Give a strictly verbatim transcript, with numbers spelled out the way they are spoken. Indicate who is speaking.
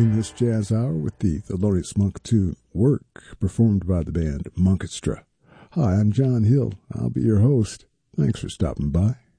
Speaker 1: ending this jazz hour with the Thelonious Monk two work performed by the band Monkestra. Hi, I'm John Hill. I'll be your host. Thanks for stopping by.